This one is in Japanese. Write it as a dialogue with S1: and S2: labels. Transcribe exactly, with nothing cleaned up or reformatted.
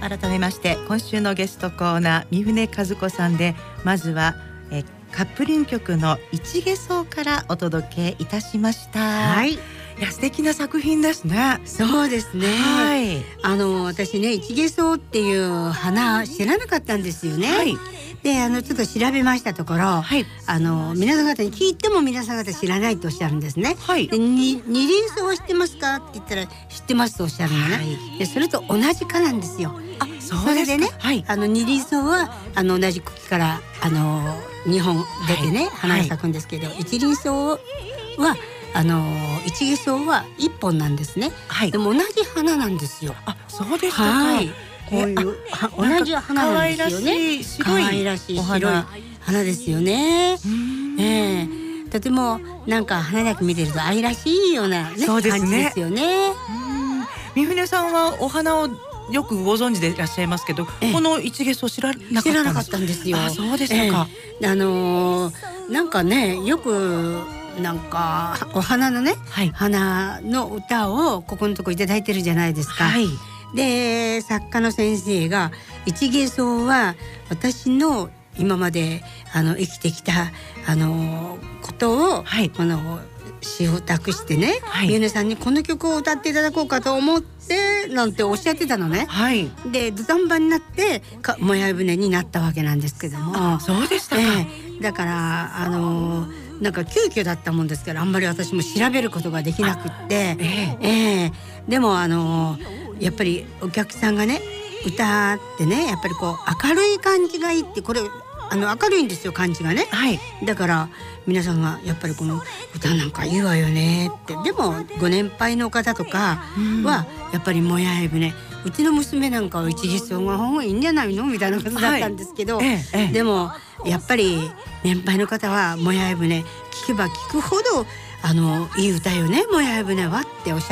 S1: 改めまして今週のゲストコーナー三船和子さんで、まずはえカップリング曲の一下奏からお届けいたしました。
S2: はい、
S1: いや素敵な作品ですね。
S2: そうですね、
S1: はい、
S2: あの私ね一下奏っていう花知らなかったんですよね。
S1: はい、
S2: であのちょっと調べましたところ、
S1: はい、
S2: あの皆さん方に聞いても皆さん方知らないとおっしゃるんですね。
S1: はい、
S2: でに二輪奏は知ってますかって言ったら知ってますとおっしゃるのね。はい、でそれと同じ科なんですよ。
S1: あ、そうですか。
S2: それでね、
S1: はい、
S2: あの二輪奏はあの同じ茎からあのにほん出てね、はい、花が咲くんですけど、はい、一輪奏はあの一下奏はいっぽんなんですね。はい、でも同じ花なんですよ。
S1: あ、そうですか。
S2: はい、こういう同じ花なんですよね。可愛らしい白い花ですよね。えー、とてもなんか花だけ見てると愛らしいような、ね、
S1: そうですね、
S2: 感じですよね。
S1: 三船さんはお花をよくご存知でいらっしゃいますけど、この一下奏知らなかったんですか？
S2: 知らなかったんですよ。
S1: あ、そうでしたか。
S2: えー、あのー、なんかねよくなんかお花のね、はい、花の歌をここのとこいただいてるじゃないですか。はい、で作家の先生が一下奏は私の今まであの生きてきたあのことを、はい、この詩を託してね、はい、三船さんにこの曲を歌っていただこうかと思ってなんておっしゃってたのね。はい、で土壇場になってかもやい舟になったわけなんですけども。
S1: あ、そうでしたか。
S2: えー、だからあのー、なんか急遽だったもんですからあんまり私も調べることができなくって、えーえー、でもあのー、やっぱりお客さんがね歌ってねやっぱりこう明るい感じがいいって、これあの明るいんですよ感じがね。はい、だから皆さんがやっぱりこの歌なんかいいわよねって。でもご年配の方とかはやっぱりもやい舟、うちの娘なんかは一下奏が方がいいんじゃないのみたいなことだったんですけど、はい、ええ、でもやっぱり年配の方はもやい舟聞けば聞くほどあのいい歌よねもやい舟はっておっしゃ